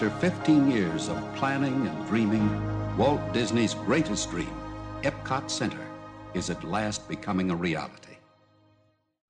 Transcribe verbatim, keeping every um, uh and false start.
After fifteen years of planning and dreaming, Walt Disney's greatest dream, Epcot Center, is at last becoming a reality.